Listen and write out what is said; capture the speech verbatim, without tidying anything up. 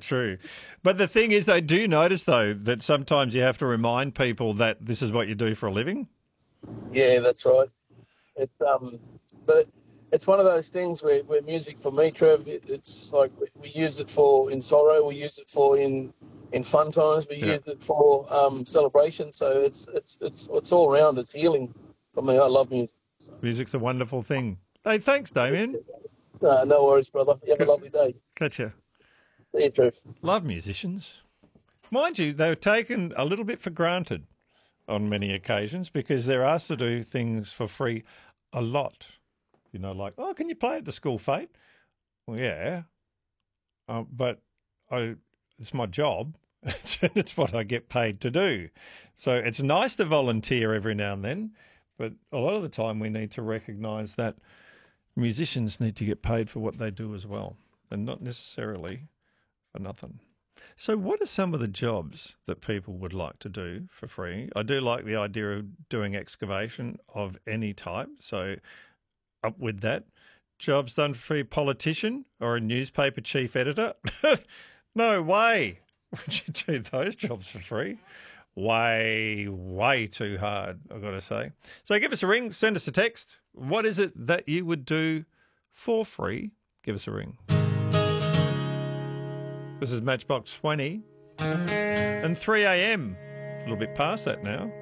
true. But the thing is, they do notice, though, that sometimes you have to remind people that this is what you do for a living. Yeah, that's right. It's um, but it, it's one of those things where, where music for me, Trev, it, it's like we, we use it for in sorrow, we use it for in in fun times, we Yeah. use it for um celebration. So it's it's it's it's all around. It's healing for me. I love music. Music's a wonderful thing. Hey, thanks, Damien. Uh, no worries, brother. You have a lovely day. Catch ya. See you, Trev. Love musicians. Mind you, they were taken a little bit for granted on many occasions because they're asked to do things for free a lot. You know, like, oh, can you play at the school fete? Well, yeah, uh, but I, it's my job. It's what I get paid to do. So it's nice to volunteer every now and then, but a lot of the time we need to recognise that musicians need to get paid for what they do as well, and not necessarily for nothing. So what are some of the jobs that people would like to do for free? I do like the idea of doing excavation of any type, so up with that. Jobs done for free, politician or a newspaper chief editor? No way would you do those jobs for free. Way, way too hard, I've got to say. So give us a ring, send us a text. What is it that you would do for free? Give us a ring. This is Matchbox twenty and three a.m. A little bit past that now.